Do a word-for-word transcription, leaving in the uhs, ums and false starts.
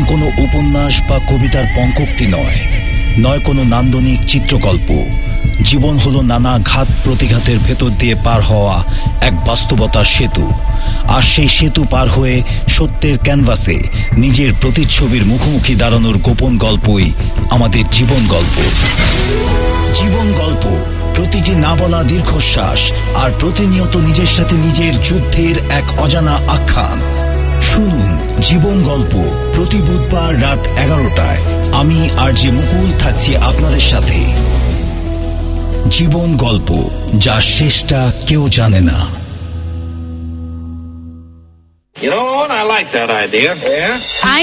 কোনো উপন্যাস বা কবিতার পঙ্কোক্তি নয়, নয় কোনো নান্দনিক চিত্রকল্প। জীবন হলো নানা ঘাত প্রতিঘাতের ভেতর দিয়ে পার হওয়া এক বাস্তবতার সেতু। আর সেই সেতু পার হয়ে সত্যের ক্যানভাসে নিজের প্রতিচ্ছবির মুখোমুখি দাঁড়ানোর গোপন গল্পই আমাদের জীবন গল্প। জীবন গল্প, প্রতিটি না বলা দীর্ঘশ্বাস আর প্রতিনিয়ত নিজের সাথে নিজের যুদ্ধের এক অজানা আখ্যান। শুনুন জীবন গল্প প্রতি বুধবার রাত এগারোটায়। আমি আর যে মুকুল থাকছি আপনাদের সাথে। জীবন গল্প, যার শেষটা কেউ জানে না। You know, I like that idea. Yeah?